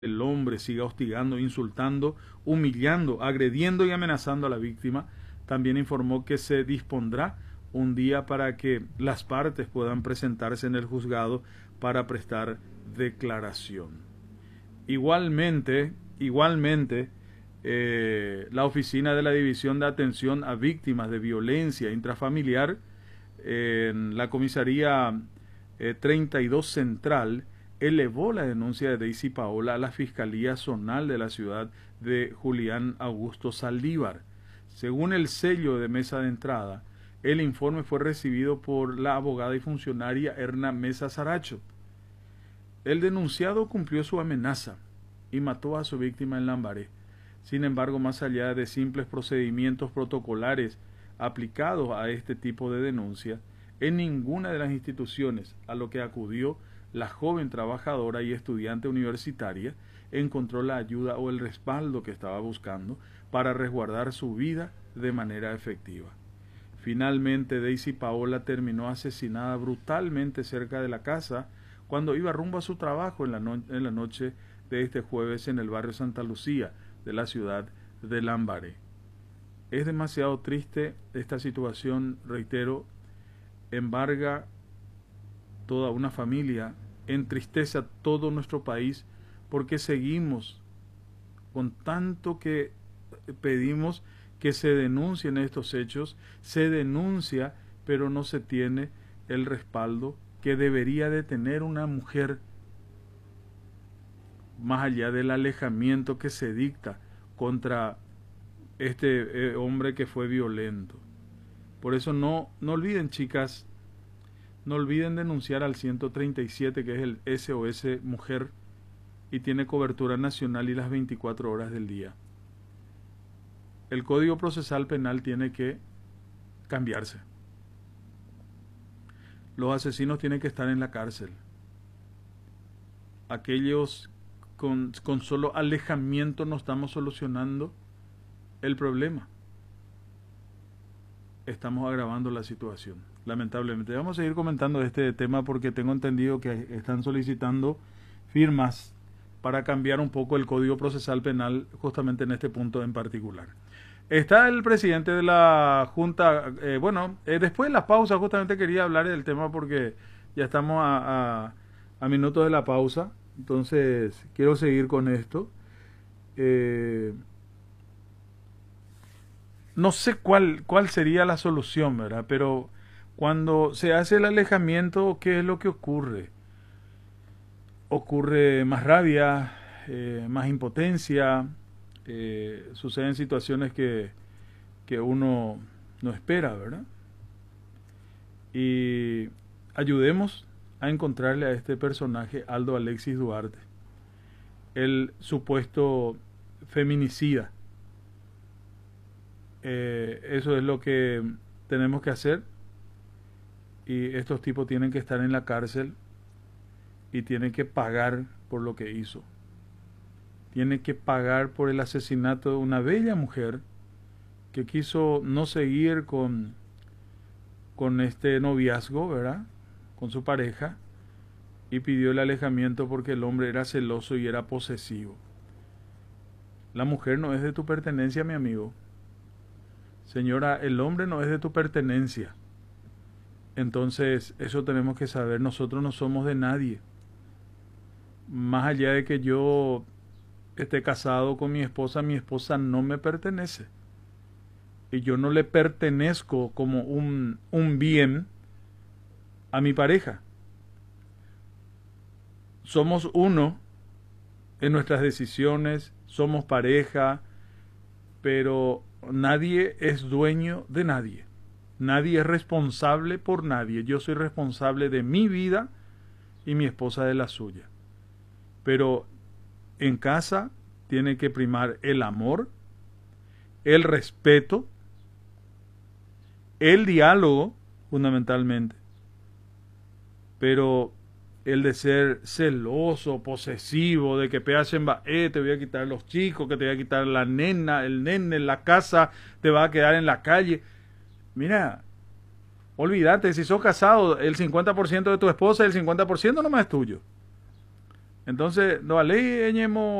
el hombre siga hostigando, insultando, humillando, agrediendo y amenazando a la víctima. También informó que se dispondrá un día para que las partes puedan presentarse en el juzgado para prestar declaración. Igualmente, la oficina de la División de Atención a Víctimas de Violencia Intrafamiliar en la comisaría 32 Central elevó la denuncia de Daisy Paola a la Fiscalía Zonal de la ciudad de Julián Augusto Saldívar. Según el sello de mesa de entrada, el informe fue recibido por la abogada y funcionaria Erna Mesa Saracho. El denunciado cumplió su amenaza y mató a su víctima en Lambaré. Sin embargo, más allá de simples procedimientos protocolares aplicados a este tipo de denuncia, en ninguna de las instituciones a lo que acudió la joven trabajadora y estudiante universitaria encontró la ayuda o el respaldo que estaba buscando para resguardar su vida de manera efectiva. Finalmente, Daisy Paola terminó asesinada brutalmente cerca de la casa cuando iba rumbo a su trabajo en la noche de este jueves en el barrio Santa Lucía de la ciudad de Lambaré. Es demasiado triste esta situación, reitero, embarga toda una familia, entristece a todo nuestro país porque seguimos con tanto que pedimos que se denuncien estos hechos, se denuncia, pero no se tiene el respaldo que debería de tener una mujer, más allá del alejamiento que se dicta contra este hombre que fue violento. Por eso no olviden, chicas, no olviden denunciar al 137, que es el SOS Mujer, y tiene cobertura nacional y las 24 horas del día. El Código Procesal Penal tiene que cambiarse. Los asesinos tienen que estar en la cárcel. Aquellos con solo alejamiento no estamos solucionando el problema. Estamos agravando la situación, lamentablemente. Vamos a seguir comentando este tema porque tengo entendido que están solicitando firmas para cambiar un poco el Código Procesal Penal justamente en este punto en particular. Está el presidente de la Junta, después de la pausa justamente quería hablar del tema porque ya estamos a minutos de la pausa, entonces quiero seguir con esto. No sé cuál sería la solución, ¿verdad? Pero cuando se hace el alejamiento, ¿qué es lo que ocurre? Ocurre más rabia, más impotencia, suceden situaciones que uno no espera, ¿verdad? Y ayudemos a encontrarle a este personaje, Aldo Alexis Duarte, el supuesto feminicida. Eso es lo que tenemos que hacer, y estos tipos tienen que estar en la cárcel y tienen que pagar por lo que hizo. Tienen que pagar por el asesinato de una bella mujer que quiso no seguir con este noviazgo, ¿verdad?, con su pareja, y pidió el alejamiento porque el hombre era celoso y era posesivo. La mujer no es de tu pertenencia, mi amigo. Señora, el hombre no es de tu pertenencia. Entonces, eso tenemos que saber. Nosotros no somos de nadie. Más allá de que yo esté casado con mi esposa no me pertenece. Y yo no le pertenezco como un bien a mi pareja. Somos uno en nuestras decisiones, somos pareja, pero nadie es dueño de nadie. Nadie es responsable por nadie. Yo soy responsable de mi vida y mi esposa de la suya. Pero en casa tiene que primar el amor, el respeto, el diálogo, fundamentalmente. Pero el de ser celoso, posesivo, de que te voy a quitar los chicos, que te voy a quitar la nena, el nene, la casa, te va a quedar en la calle. Mira, olvídate, si sos casado, el 50% de tu esposa y el 50% nomás es tuyo. Entonces, no ley eñemo